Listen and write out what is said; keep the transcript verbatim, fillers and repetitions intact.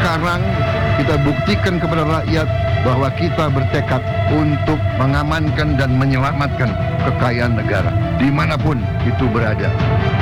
sekarang kita buktikan kepada rakyat bahwa kita bertekad untuk mengamankan dan menyelamatkan kekayaan negara dimanapun itu berada.